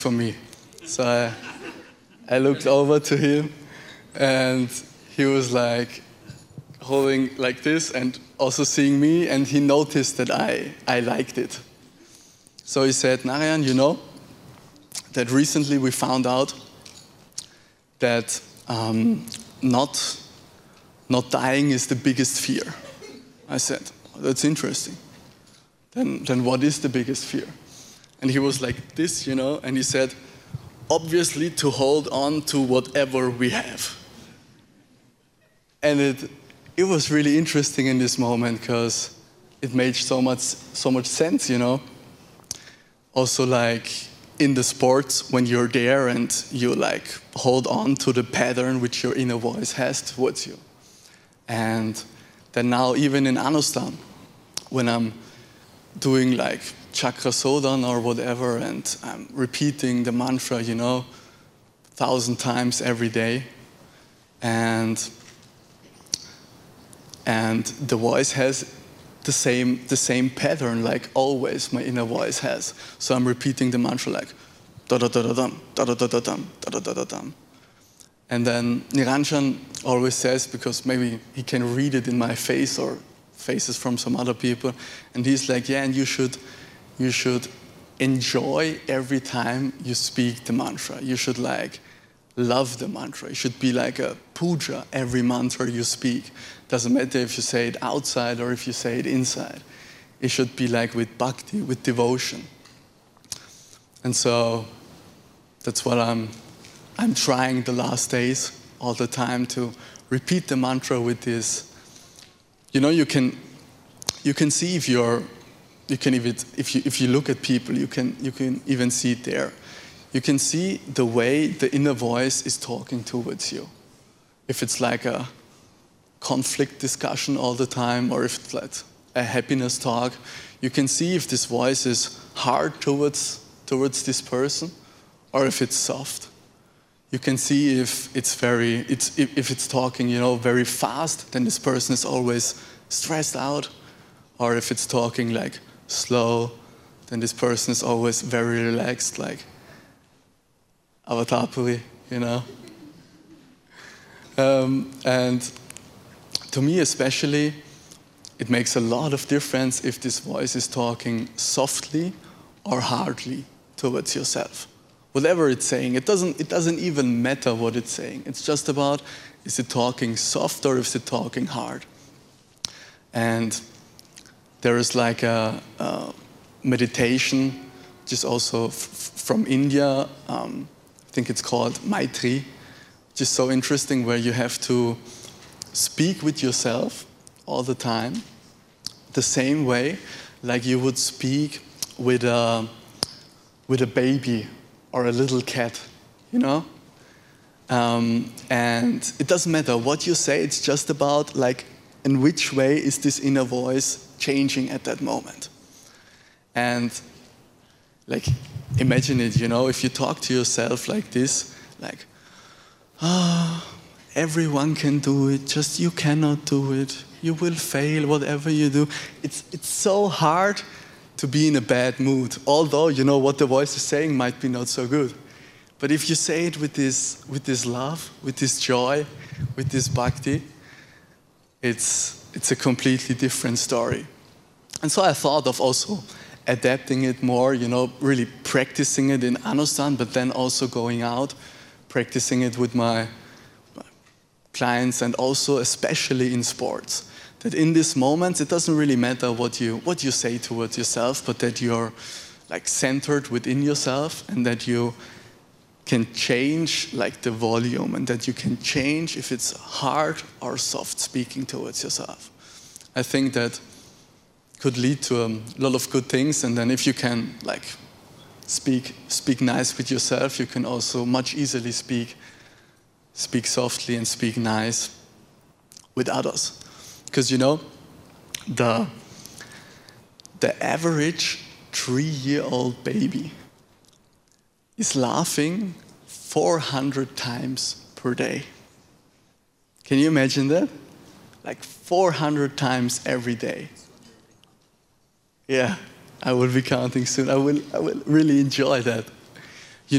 for me. So I looked over to him and he was like holding like this and also seeing me, and he noticed that I liked it. So he said, Narayan, you know that recently we found out that not dying is the biggest fear. I said, oh, that's interesting. Then what is the biggest fear? And he was like this, you know, and he said, obviously to hold on to whatever we have. And it was really interesting in this moment because it made so much sense, you know. Also, like in the sports, when you're there and you like hold on to the pattern which your inner voice has towards you. And then now even in Anustan, when I'm doing like chakra sodhan or whatever, and I'm repeating the mantra, you know, 1,000 times every day, and the voice has the same pattern, like always my inner voice has. So I'm repeating the mantra like da da da da dum, da da da da dum, da da da da dum. And then Niranjan always says, because maybe he can read it in my face or faces from some other people, and he's like, yeah, and you should enjoy every time you speak the mantra. You should like love the mantra. It should be like a puja every mantra you speak. Doesn't matter if you say it outside or if you say it inside. It should be like with bhakti, with devotion. And so that's what I'm trying the last days all the time, to repeat the mantra with this. You know, you can see if you look at people, you can even see it there. You can see the way the inner voice is talking towards you. If it's like a conflict discussion all the time, or if it's like a happiness talk, you can see if this voice is hard towards this person, or if it's soft. You can see if it's talking, you know, very fast, then this person is always stressed out, or if it's talking like slow, then this person is always very relaxed, like Avatarpuri, you know. And to me especially, it makes a lot of difference if this voice is talking softly or hardly towards yourself. Whatever it's saying, it doesn't even matter what it's saying. It's just about, is it talking soft or is it talking hard? And there is like a meditation, which is also from India. I think it's called Maitri, which is so interesting, where you have to speak with yourself all the time, the same way like you would speak with a baby or a little cat, you know? And it doesn't matter what you say, it's just about like in which way is this inner voice changing at that moment. And like imagine it, you know, if you talk to yourself like this, like, everyone can do it, just you cannot do it. You will fail, whatever you do. It's so hard to be in a bad mood, although you know what the voice is saying might be not so good. But if you say it with this love, with this joy, with this bhakti, it's a completely different story. And so I thought of also adapting it more, you know, really practicing it in Anustan, but then also going out, practicing it with my clients, and also especially in sports. That in these moments, it doesn't really matter what you say towards yourself, but that you're like centered within yourself, and that you can change like the volume, and that you can change if it's hard or soft speaking towards yourself. I think that could lead to a lot of good things, and then if you can like speak nice with yourself, you can also much easily speak softly and speak nice with others. Because you know, the average 3-year-old baby is laughing 400 times per day. Can you imagine that? Like 400 times every day. Yeah, I will be counting soon. I will really enjoy that.